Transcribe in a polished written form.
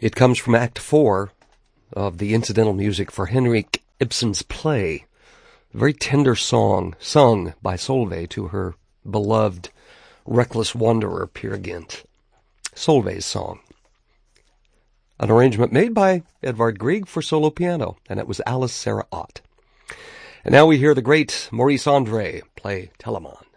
It comes from Act 4 of the incidental music for Henrik Ibsen's play. A very tender song sung by Solveig to her beloved reckless wanderer Peer Gynt. Solveig's song. An arrangement made by Edvard Grieg for solo piano, and it was Alice Sarah Ott. And now we hear the great Maurice Andre play Telemann.